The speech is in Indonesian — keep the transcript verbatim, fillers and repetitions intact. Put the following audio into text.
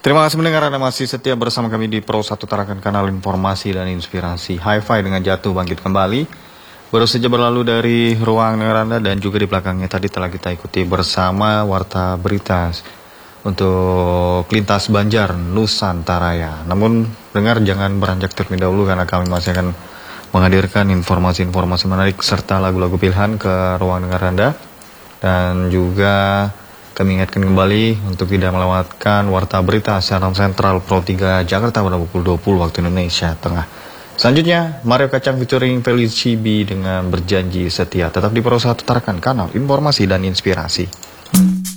Terima kasih mendengar, Anda masih setia bersama kami di Pro satu Tarakan, kanal informasi dan inspirasi. Hi-Fi dengan Jatuh bangkit kembali. Baru saja berlalu dari ruang dengar Anda dan juga di belakangnya tadi telah kita ikuti bersama Warta Berita untuk Lintas Banjar Nusantara ya. Namun dengar jangan beranjak terlebih dahulu karena kami masih akan menghadirkan informasi-informasi menarik serta lagu-lagu pilihan ke ruang dengar Anda. Dan juga kami ingatkan kembali untuk tidak melewatkan Warta Berita siaran sentral Pro tiga Jakarta pada pukul dua puluh waktu Indonesia Tengah. Selanjutnya, Mario Kacang featuring Feliz Chibi dengan Berjanji Setia. Tetap di Pro satu Tarakan, kanal informasi dan inspirasi.